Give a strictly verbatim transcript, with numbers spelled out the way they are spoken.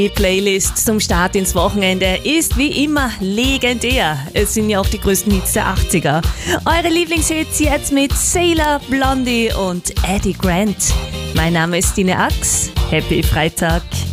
Die Playlist zum Start ins Wochenende ist wie immer legendär. Es sind ja auch die größten Hits der achtziger. Eure Lieblingshits jetzt mit Sailor, Blondie und Eddie Grant. Mein Name ist Stine Ax. Happy Freitag.